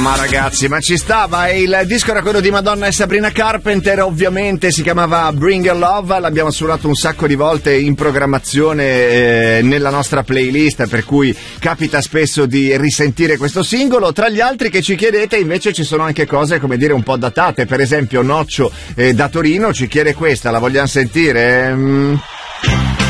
Ma ragazzi, ma ci stava, il disco era quello di Madonna e Sabrina Carpenter, ovviamente si chiamava Bring Your Love, l'abbiamo suonato un sacco di volte in programmazione nella nostra playlist, per cui capita spesso di risentire questo singolo. Tra gli altri che ci chiedete invece ci sono anche cose, come dire, un po' datate, per esempio Noccio da Torino ci chiede questa, la vogliamo sentire?